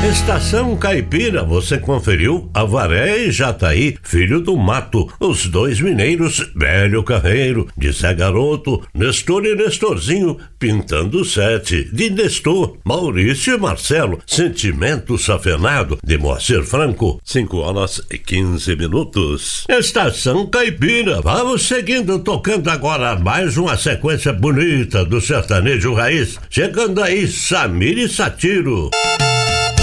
Estação Caipira, você conferiu Avaré e Jataí, Filho do Mato, Os Dois Mineiros, Velho Carreiro, de Zé Garoto, Nestor e Nestorzinho, Pintando Sete, de Nestor, Maurício e Marcelo, Sentimento Safenado, de Moacir Franco, 5h15. Estação Caipira, vamos seguindo, tocando agora mais uma sequência bonita do sertanejo raiz, chegando aí Samir e Satiro.